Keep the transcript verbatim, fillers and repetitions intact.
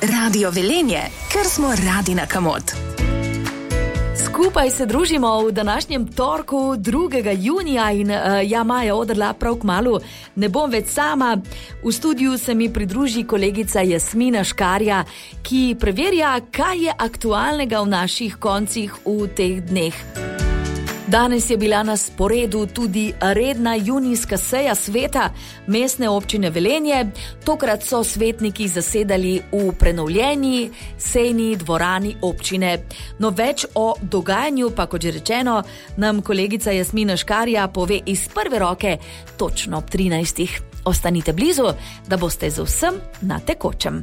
Radio Velenje, ker smo radi na kamot. Skupaj se družimo v današnjem torku drugega junija in uh, ja, Maja odrla prav kmalu. Ne bom več sama. V studiu se mi pridruži kolegica Jasmina Škarja, ki preverja, kaj je aktualnega v naših koncih v teh dneh. Danes je bila na sporedu tudi redna junijska seja sveta Mestne občine Velenje. Tokrat so svetniki zasedali v prenovljeni sejni dvorani občine. No, več o dogajanju pa, kot že rečeno, nam kolegica Jasmina Škarja pove iz prve roke točno ob trinajstih. Ostanite blizu, da boste z vsem na tekočem.